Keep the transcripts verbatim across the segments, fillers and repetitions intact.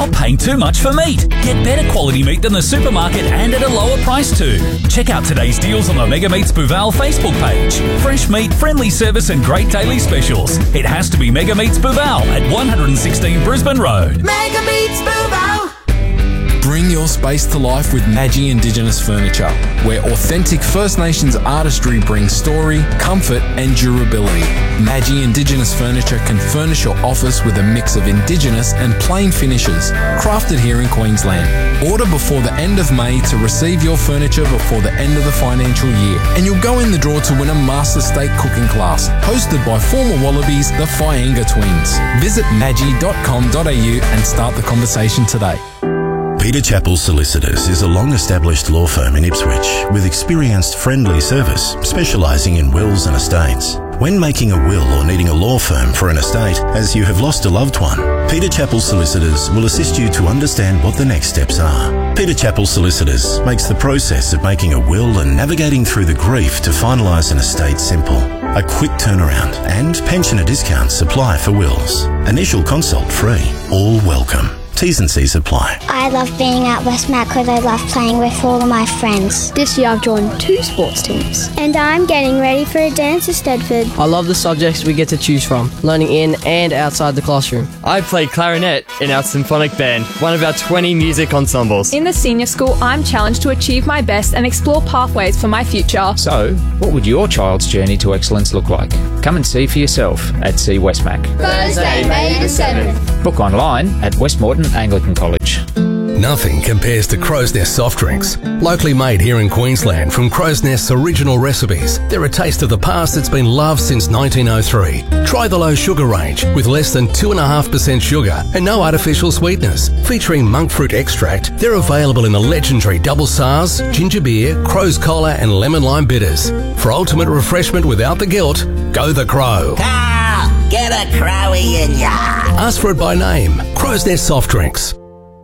Stop paying too much for meat. Get better quality meat than the supermarket and at a lower price too. Check out today's deals on the Mega Meats Buval Facebook page. Fresh meat, friendly service and great daily specials. It has to be Mega Meats Buval at one sixteen Brisbane Road. Mega Meats Buval. Bring your space to life with Madgie Indigenous Furniture, where authentic First Nations artistry brings story, comfort and durability. Madgie Indigenous Furniture can furnish your office with a mix of Indigenous and plain finishes, crafted here in Queensland. Order before the end of May to receive your furniture before the end of the financial year, and you'll go in the draw to win a Master State cooking class, hosted by former Wallabies, the Fyenga twins. Visit madgie dot com dot a u and start the conversation today. Peter Chappell Solicitors is a long-established law firm in Ipswich with experienced friendly service specialising in wills and estates. When making a will or needing a law firm for an estate as you have lost a loved one, Peter Chappell Solicitors will assist you to understand what the next steps are. Peter Chappell Solicitors makes the process of making a will and navigating through the grief to finalise an estate simple. A quick turnaround and pensioner discounts apply for wills. Initial consult free. All welcome. T's and C's apply. I love being at Westmac because I love playing with all of my friends. This year I've joined two sports teams. And I'm getting ready for a dance at Stedford. I love the subjects we get to choose from, learning in and outside the classroom. I play clarinet in our symphonic band, one of our twenty music ensembles. In the senior school, I'm challenged to achieve my best and explore pathways for my future. So, what would your child's journey to excellence look like? Come and see for yourself at C Westmac. Thursday, May the seventh. Book online at Westmoreton Anglican College. Nothing compares to Crow's Nest soft drinks. Locally made here in Queensland from Crow's Nest's original recipes. They're a taste of the past that's been loved since nineteen oh three. Try the low sugar range with less than two point five percent sugar and no artificial sweeteners. Featuring monk fruit extract, they're available in the legendary Double S A Rs, ginger beer, Crow's Cola and lemon lime bitters. For ultimate refreshment without the guilt, go the Crow. Carl, get a Crowie in ya. Ask for it by name. Crow's Nest soft drinks.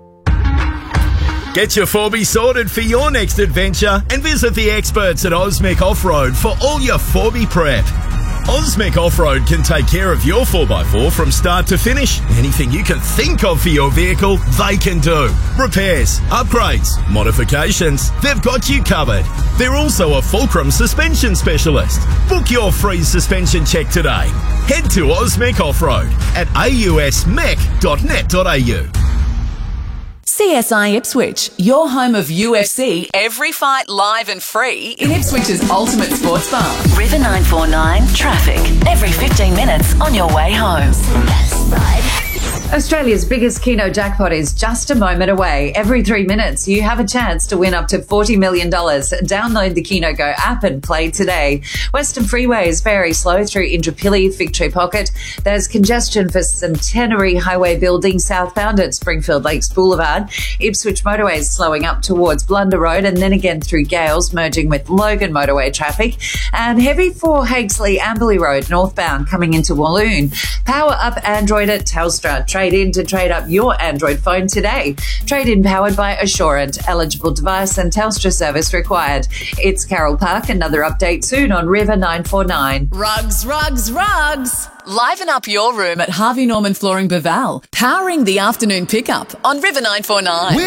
Get your Forby sorted for your next adventure and visit the experts at Osmec Off-Road for all your Forby prep. Osmec Off-Road can take care of your four by four from start to finish. Anything you can think of for your vehicle, they can do. Repairs, upgrades, modifications, they've got you covered. They're also a Fulcrum suspension specialist. Book your free suspension check today. Head to Osmec Off-Road at a u s mec dot net dot a u. C S I Ipswich, your home of U F C, every fight live and free in Ipswich's ultimate sports bar. River nine four nine, traffic, every fifteen minutes on your way home. Australia's biggest Keno jackpot is just a moment away. Every three minutes, you have a chance to win up to forty million dollars. Download the Keno Go app and play today. Western Freeway is very slow through Indooroopilly, Victory Pocket. There's congestion for Centenary Highway building southbound at Springfield Lakes Boulevard. Ipswich Motorway is slowing up towards Blunder Road and then again through Gales, merging with Logan Motorway traffic. And heavy for Hakesley Amberley Road northbound coming into Walloon. Power up Android at Telstra. Trade in to trade up your Android phone today. Trade in powered by Assurant. Eligible device and Telstra service required. It's Carol Park. Another update soon on River nine four nine. Rugs, rugs, rugs. Liven up your room at Harvey Norman Flooring Buval. Powering the afternoon pickup on River nine four nine.